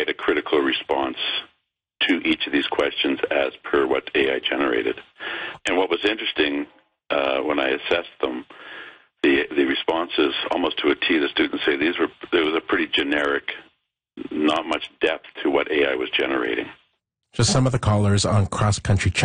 write a critical response to each of these questions as per what AI generated. And what was interesting when I assessed them, the responses, almost to a T, the students say there was a pretty generic, not much depth to what AI was generating. Just some of the callers on Cross Country Chat.